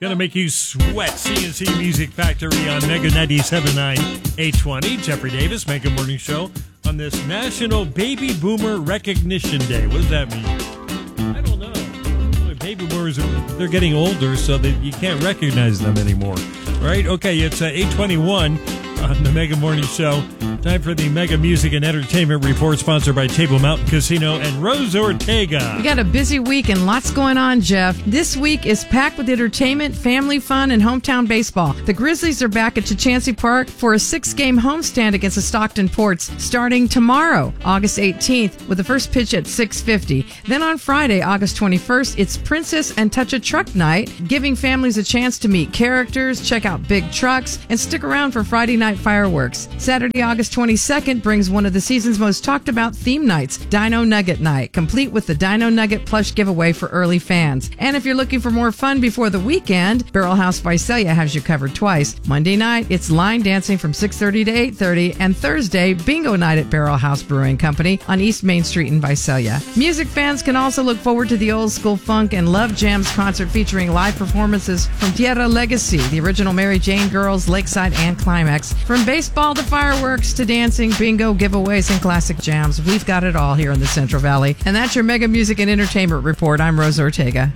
Gonna make you sweat. CNC Music Factory on Mega 97.9 820. Jeffrey Davis, Mega Morning Show on this National Baby Boomer Recognition Day. What does that mean? I don't know. Baby boomers, they're getting older, so that you can't recognize them anymore. Right? Okay, it's 8:21 on the Mega Morning Show. Time for the Mega Music and Entertainment Report, sponsored by Table Mountain Casino and Rose Ortega. We got a busy week and lots going on, Jeff. This week is packed with entertainment, family fun, and hometown baseball. The Grizzlies are back at Chachansey Park for a 6-game homestand against the Stockton Ports starting tomorrow, August 18th, with the first pitch at 6:50. Then on Friday, August 21st, it's Princess and Touch a Truck Night, giving families a chance to meet characters, check out big trucks, and stick around for Friday night fireworks. Saturday, August 22nd brings one of the season's most talked about theme nights, Dino Nugget Night, complete with the Dino Nugget plush giveaway for early fans. And if you're looking for more fun before the weekend, Barrel House Visalia has you covered twice. Monday night, it's line dancing from 6:30 to 8:30, and Thursday, bingo night at Barrel House Brewing Company on East Main Street in Visalia. Music fans can also look forward to the Old School Funk and Love Jams concert featuring live performances from Tierra Legacy, the original Mary Jane Girls, Lakeside, and Climax. From baseball to fireworks to dancing, bingo, giveaways, and classic jams, we've got it all here in the Central Valley. And that's your Mega Music and Entertainment Report. I'm Rose Ortega.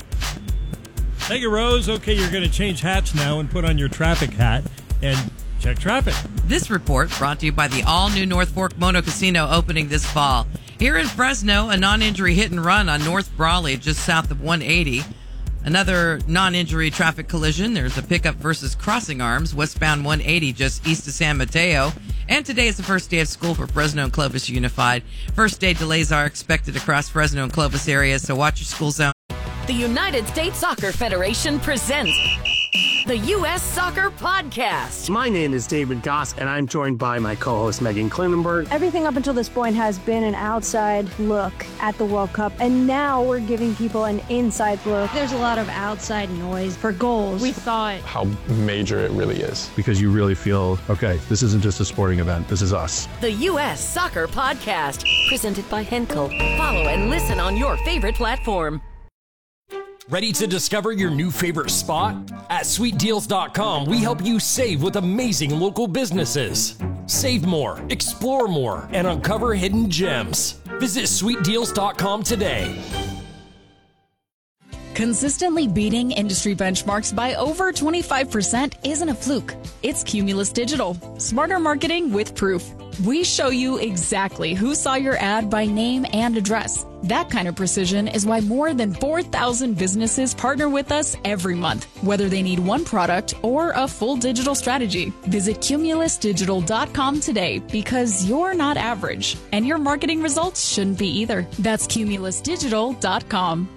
Thank you, Rose. Okay, you're going to change hats now and put on your traffic hat and check traffic. This report brought to you by the all-new North Fork Mono Casino opening this fall. Here in Fresno, a non-injury hit and run on North Brawley just south of 180. Another non-injury traffic collision. There's a pickup versus Crossing Arms, westbound 180 just east of San Mateo. And today is the first day of school for Fresno and Clovis Unified. First day delays are expected across Fresno and Clovis areas, so watch your school zone. The United States Soccer Federation presents the U.S. Soccer Podcast. My name is David Goss, and I'm joined by my co-host Megan Klinenberg. Everything up until this point has been an outside look at the World Cup, and now we're giving people an inside look. There's a lot of outside noise for goals. We thought how major it really is. Because you really feel, okay, this isn't just a sporting event, this is us. The U.S. Soccer Podcast, presented by Henkel. Follow and listen on your favorite platform. Ready to discover your new favorite spot? At SweetDeals.com, we help you save with amazing local businesses. Save more, explore more, and uncover hidden gems. Visit SweetDeals.com today. Consistently beating industry benchmarks by over 25% isn't a fluke. It's Cumulus Digital. Smarter marketing with proof. We show you exactly who saw your ad by name and address. That kind of precision is why more than 4,000 businesses partner with us every month, whether they need one product or a full digital strategy. Visit CumulusDigital.com today, because you're not average, and your marketing results shouldn't be either. That's CumulusDigital.com.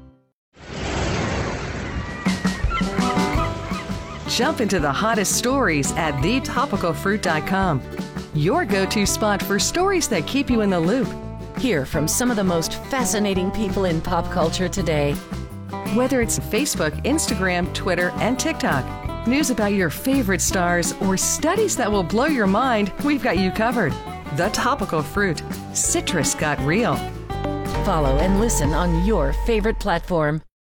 Jump into the hottest stories at thetopicalfruit.com. Your go-to spot for stories that keep you in the loop. Hear from some of the most fascinating people in pop culture today. Whether it's Facebook, Instagram, Twitter, and TikTok, news about your favorite stars, or studies that will blow your mind, we've got you covered. The Topical Fruit. Citrus got real. Follow and listen on your favorite platform.